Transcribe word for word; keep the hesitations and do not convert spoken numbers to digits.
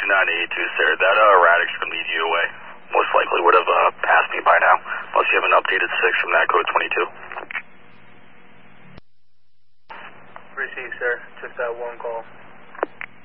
two nine eight two, sir. That uh, Radix can lead you away. Most likely would have uh, passed me by now, unless you have an updated six from that code twenty-two. Received, sir. Took that one call.